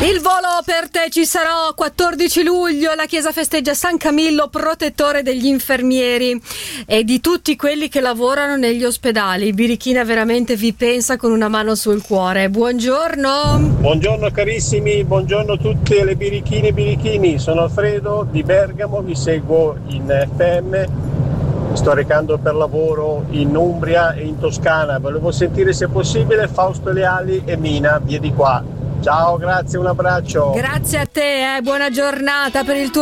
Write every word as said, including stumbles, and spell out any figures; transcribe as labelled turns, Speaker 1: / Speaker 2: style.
Speaker 1: Il volo per te ci sarà quattordici luglio, la chiesa festeggia San Camillo, protettore degli infermieri e di tutti quelli che lavorano negli ospedali. Birichina veramente vi pensa con una mano sul cuore. Buongiorno.
Speaker 2: Buongiorno carissimi, buongiorno a tutte le birichine e birichini. Sono Alfredo di Bergamo, vi seguo in F M. Mi sto recando per lavoro in Umbria e in Toscana. Volevo sentire se possibile Fausto Leali e Mina, via di qua. Ciao, grazie, un abbraccio.
Speaker 1: Grazie a te, eh, buona giornata per il tuo